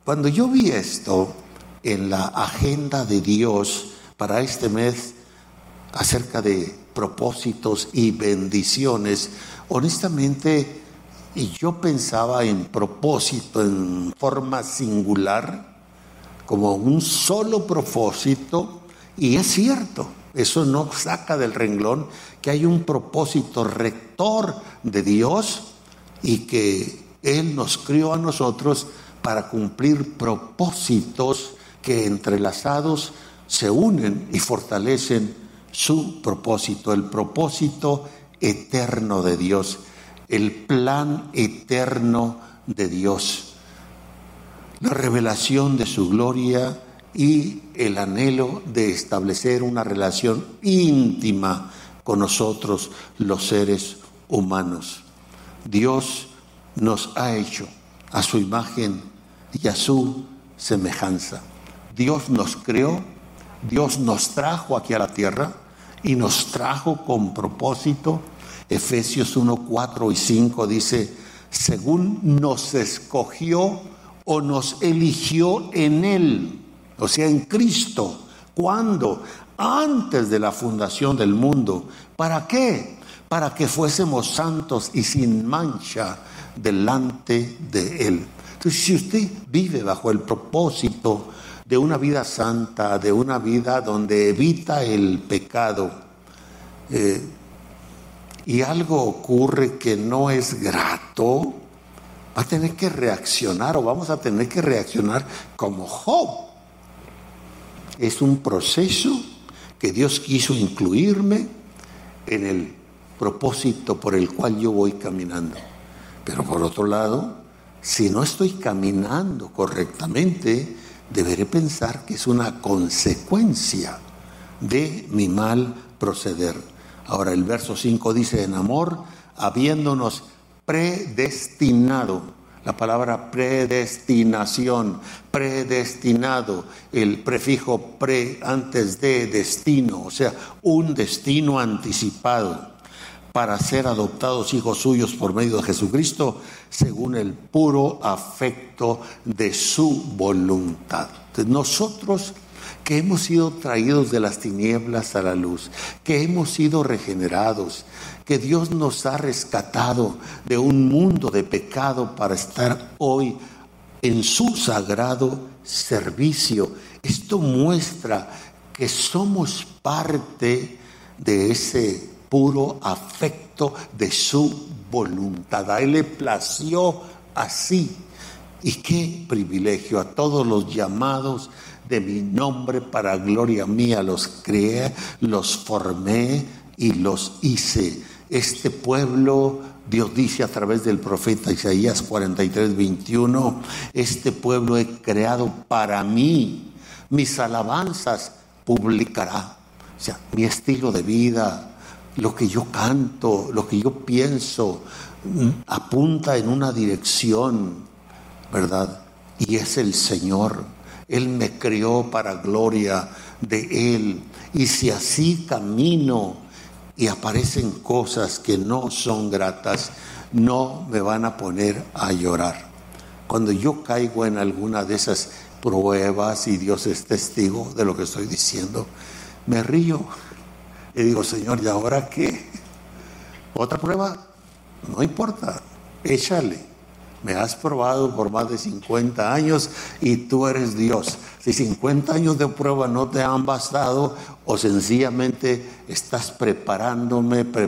Cuando yo vi esto en la agenda de Dios para este mes acerca de propósitos y bendiciones, honestamente, y yo pensaba en propósito en forma singular, como un solo propósito, y es cierto, eso no saca del renglón que hay un propósito rector de Dios y que Él nos crió a nosotros para cumplir propósitos que entrelazados se unen y fortalecen su propósito, el propósito eterno de Dios, el plan eterno de Dios, la revelación de su gloria y el anhelo de establecer una relación íntima con nosotros, los seres humanos. Dios nos ha hecho a su imagen y a su semejanza. Dios nos creó, Dios nos trajo aquí a la tierra y nos trajo con propósito. Efesios 1, 4 y 5 dice: según nos escogió o nos eligió en Él, o sea, en Cristo. ¿Cuándo? Antes de la fundación del mundo. ¿Para qué? Para que fuésemos santos y sin mancha delante de Él. Entonces, si usted vive bajo el propósito de una vida santa, de una vida donde evita el pecado, y algo ocurre que no es grato, va a tener que reaccionar, o vamos a tener que reaccionar como Job. Es un proceso que Dios quiso incluirme en el propósito por el cual yo voy caminando. Pero por otro lado, si no estoy caminando correctamente, deberé pensar que es una consecuencia de mi mal proceder. Ahora el verso 5 dice: en amor, habiéndonos predestinado. La palabra predestinación, predestinado, el prefijo pre antes de destino, o sea, un destino anticipado para ser adoptados hijos suyos por medio de Jesucristo, según el puro afecto de su voluntad. Entonces, nosotros que hemos sido traídos de las tinieblas a la luz, que hemos sido regenerados, que Dios nos ha rescatado de un mundo de pecado para estar hoy en su sagrado servicio. Esto muestra que somos parte de ese puro afecto de su voluntad. A Él le plació así. Y qué privilegio: a todos los llamados de mi nombre para gloria mía los creé, los formé y los hice. Este pueblo, Dios dice a través del profeta Isaías 43, 21, este pueblo he creado para mí, mis alabanzas publicará. O sea, mi estilo de vida, lo que yo canto, lo que yo pienso, apunta en una dirección, ¿verdad? Y es el Señor. Él me creó para gloria de Él. Y si así camino y aparecen cosas que no son gratas, no me van a poner a llorar. Cuando yo caigo en alguna de esas pruebas, y Dios es testigo de lo que estoy diciendo, me río y digo: Señor, ¿y ahora qué? ¿Otra prueba? No importa, échale. Me has probado por más de 50 años y tú eres Dios. Si 50 años de prueba no te han bastado, o sencillamente estás preparando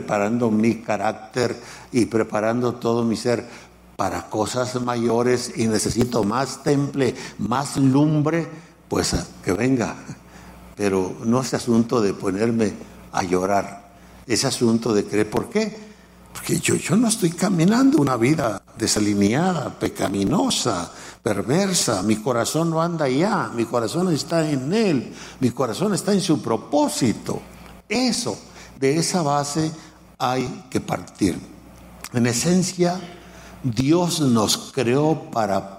mi carácter y preparando todo mi ser para cosas mayores, y necesito más temple, más lumbre, pues que venga. Pero no es asunto de ponerme a llorar, es asunto de creer. ¿Por qué? Porque yo no estoy caminando una vida desalineada, pecaminosa, perversa. Mi corazón no anda allá, mi corazón está en Él, mi corazón está en su propósito. Eso, de esa base hay que partir. En esencia, Dios nos creó para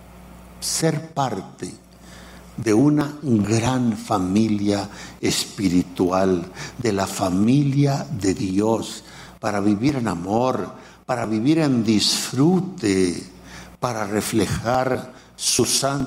ser parte de una gran familia espiritual, de la familia de Dios, para vivir en amor, para vivir en disfrute, para reflejar su santo